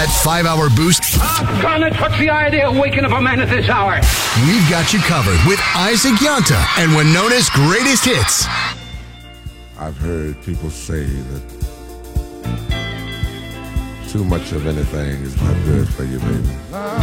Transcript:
that 5-hour boost? Gonna touch the idea of waking up a man at this hour. We've got you covered with Isaac Yanta and Winona's greatest hits. I've heard people say that too much of anything is not good for you, baby.